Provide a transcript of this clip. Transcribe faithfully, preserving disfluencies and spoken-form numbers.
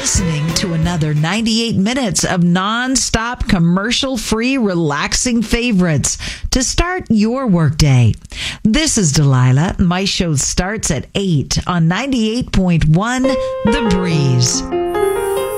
listening to another ninety-eight minutes of non-stop commercial-free relaxing favorites to start your workday. This is Delilah. My show starts at eight on ninety-eight point one The Breeze.